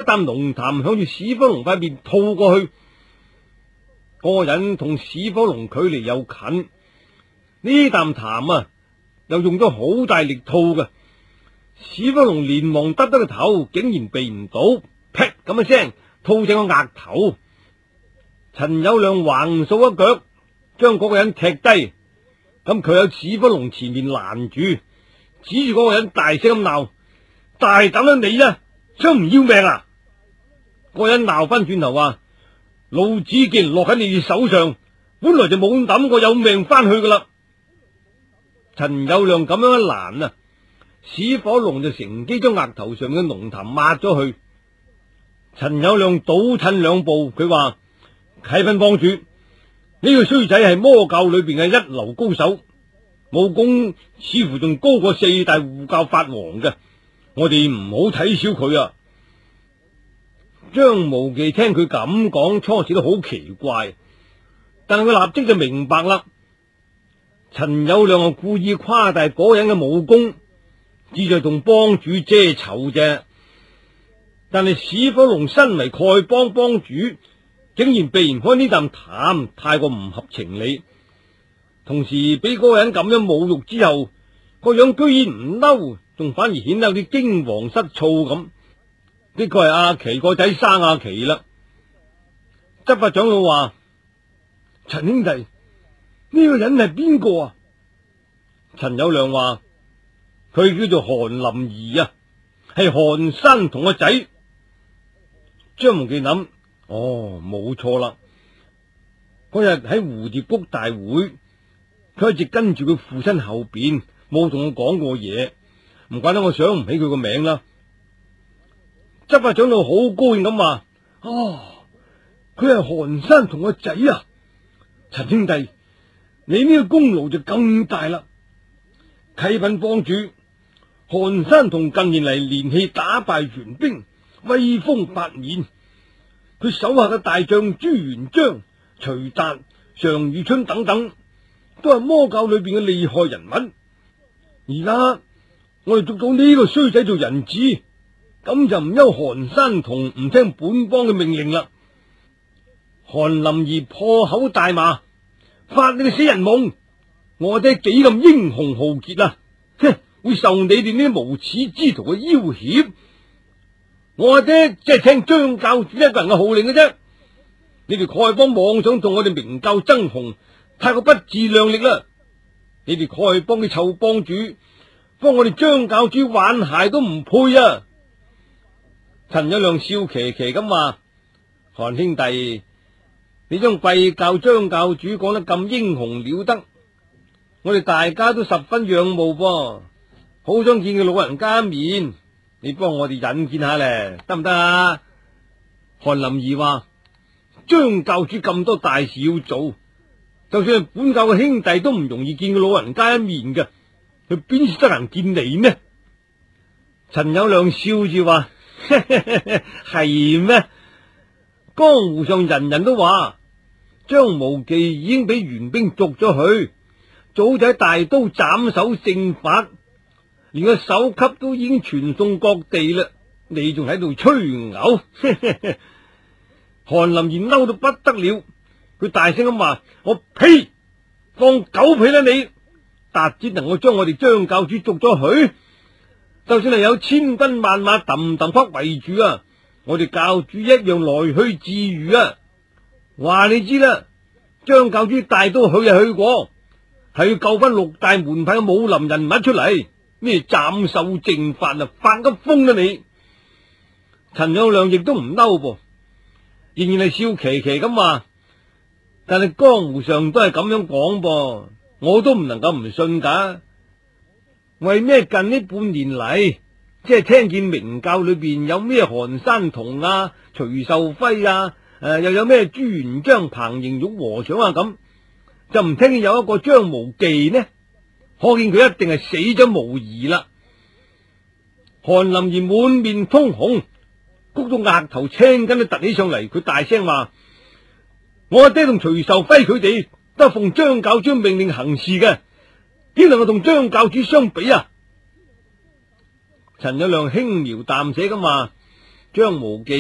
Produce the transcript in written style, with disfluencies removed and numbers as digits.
啖濃痰向住史火龍塊面吐過去。嗰個人同史火龍距離又近，呢啖痰啊又用咗好大力吐嘅。史火龍連忙耷低個頭，竟然避唔到，劈咁一聲吐正個額頭。陳友諒橫掃一腳，將嗰個人踢低。咁佢喺史火龍前面攔住，指住嗰個人大聲咁鬧：大膽啦你啊，想唔要命啊！嗰個人鬧翻轉頭話：老子既然落喺你哋手上，本來就冇諗過有命翻去噶啦。陳友諒咁樣一攔啊，史火龍就乘機將額頭上嘅濃痰抹咗去。陳友諒倒褪兩步，佢話：啟稟幫主，呢個衰仔係魔教裏邊嘅一流高手，武功似乎仲高過四大護教法王嘅，我哋唔好睇小佢啊！張無忌聽佢咁講，初時都好奇怪，但係佢立即就明白啦。陳友諒係故意誇大嗰人嘅武功，旨在同幫主遮醜啫。但係史火龍身為丐幫幫主，竟然避唔開呢啖痰，太過唔合情理。同時俾嗰個人咁樣侮辱之後，個樣居然唔嬲，仲反而顯得有啲驚惶失措咁。的確係阿奇個仔生阿奇啦。執法長老話：陳兄弟，呢個人係邊個啊？陳友諒話：佢叫做韓林兒啊，係韓山童個仔。張無忌諗：哦，冇錯啦。嗰日喺蝴蝶谷大會，佢一直跟住佢父親後邊，冇同我講過嘢，唔怪得我想唔起佢個名啦。執法長老好高興咁話：哦，佢係韓山童個仔啊！陳兄弟，你呢個功勞就更大啦。啟稟幫主，韓山童近年嚟連氣打敗袁兵，威風八面。佢手下嘅大將朱元璋、徐達、常遇春等等，都係魔教裏邊嘅厲害人物。而家我哋捉到呢個衰仔做人質，咁就唔憂韓山童唔聽本幫嘅命令啦。韓林兒破口大罵：發你個死人夢！我哋幾咁英雄豪傑啊！哼，會受你哋呢啲無恥之徒嘅要挾？我哋即係聽張教主一個人嘅號令嘅啫。你哋丐幫妄想同我哋明教爭雄，太過不自量力啦！你哋丐幫嘅臭幫主，幫我哋張教主挽鞋都唔配啊！陳友諒笑騎騎咁話：韓兄弟，你將貴教張教主講得咁英雄了得，我哋大家都十分仰慕噃，好想見佢老人家一面，你幫我哋引薦下咧，得唔得啊？韓林兒話：張教主咁多大事要做，就算係本教嘅兄弟都唔容易見佢老人家一面嘅，佢邊時得閒見你呢？陳友諒笑住話：係咩？江湖上人人都話張無忌已經俾袁兵捉咗去，早就喺大都斬首聖法，連個首級都已經傳送各地啦，你仲喺度吹牛？韓林兒嬲到不得了，佢大聲咁話：我呸！放狗屁啦你！達只能夠將我哋張教主捉咗去，就算係有千軍萬馬揼揼忽圍住啊，我哋教主一樣來去自如啊！話你知啦，張教主大都去就去過，係要救翻六大門派嘅武林人物出嚟，咩斬首正法啊，發噏風啦你！陳友諒亦都唔嬲噃，仍然係笑騎騎咁話，但係江湖上都係咁樣講噃，我都唔能夠唔信噶。為咩近呢半年嚟，即係聽見明教裏邊有咩韓山童啊、徐壽輝啊，又有咩朱元璋、彭瑩玉和尚啊咁，就唔聽見有一個張無忌呢？可見佢一定係死咗無疑啦。韓林兒滿面通紅，谷到額頭青筋都突起上嚟，佢大聲話：我阿爹同徐壽輝佢哋都係奉張教主命令行事嘅，點能夠同張教主相比啊？陳友諒輕描淡寫咁話：張無忌